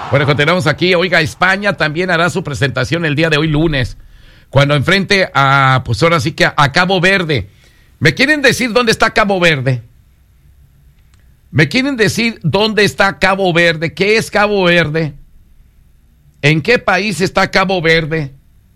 Bueno, continuamos aquí. Oiga, España también hará su presentación el día de hoy, lunes, cuando enfrente a, pues ahora sí que a Cabo Verde. ¿Me quieren decir dónde está Cabo Verde? ¿Me quieren decir dónde está Cabo Verde? ¿Qué es Cabo Verde? ¿En qué país está Cabo Verde?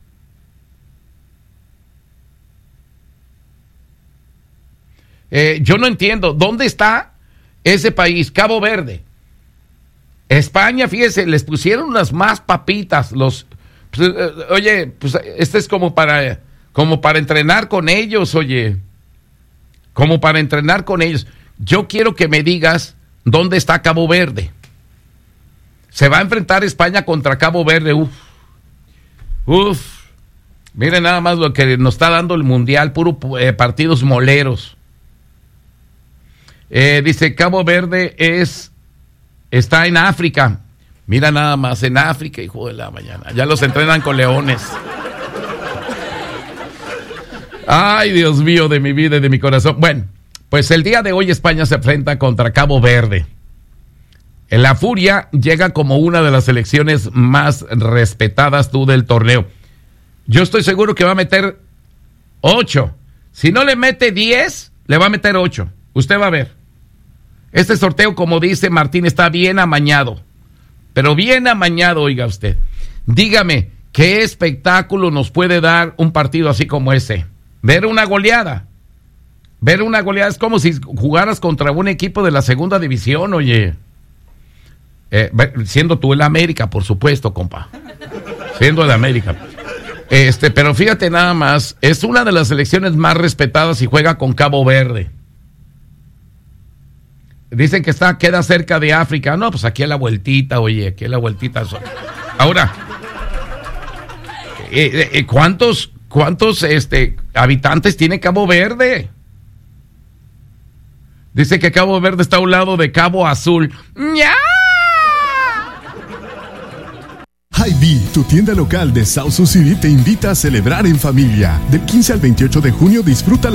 Yo no entiendo. ¿Dónde está ese país? Cabo Verde. España, fíjese, les pusieron unas más papitas. Oye, pues este es como para entrenar con ellos, oye. Como para entrenar con ellos. Yo quiero que me digas dónde está Cabo Verde. Se va a enfrentar España contra Cabo Verde. Miren nada más lo que nos está dando el Mundial, puro partidos moleros. Dice, Cabo Verde está en África. Mira nada más, en África, hijo de la mañana. Ya los entrenan con leones. Ay, Dios mío, de mi vida y de mi corazón. Bueno, pues el día de hoy España se enfrenta contra Cabo Verde. La Furia llega como una de las selecciones más respetadas del torneo. Yo estoy seguro que va a meter 8. Si no le mete 10, le va a meter 8. Usted va a ver. Este sorteo, como dice Martín, está bien amañado. Pero bien amañado, oiga usted. Dígame, ¿qué espectáculo nos puede dar un partido así como ese? Ver una goleada. Ver una goleada es como si jugaras contra un equipo de la segunda división, oye. Siendo tú el América, por supuesto, compa. Siendo el América. Pero fíjate nada más, es una de las selecciones más respetadas y juega con Cabo Verde. Dicen que queda cerca de África. No, pues aquí a la vueltita, oye, aquí a la vueltita. Ahora, ¿cuántos habitantes tiene Cabo Verde? Dice que Cabo Verde está a un lado de Cabo Azul. ¡Ya! Hy-Vee, tu tienda local de South Sioux City, te invita a celebrar en familia. Del 15 al 28 de junio disfruta